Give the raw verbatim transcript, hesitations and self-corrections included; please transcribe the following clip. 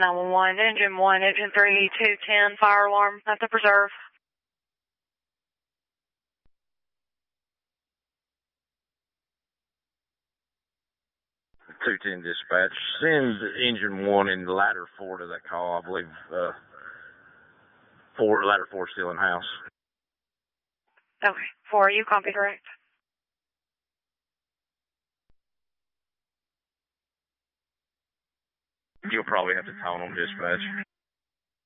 nine one one, engine one, engine three, two ten, fire alarm at the preserve. two ten dispatch, send engine one and ladder four to that call. I believe uh, four, ladder four still in house. Okay, four, you copy direct. You'll probably have to tone on dispatch.